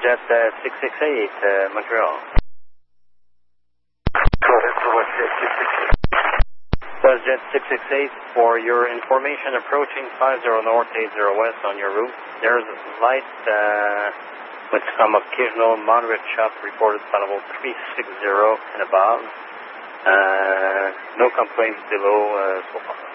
Jet 668, Montreal. Jet 668, for your information, approaching 50 north, 80 west on your route. There's light with some occasional moderate shots reported at level 360 and above. No complaints below so far.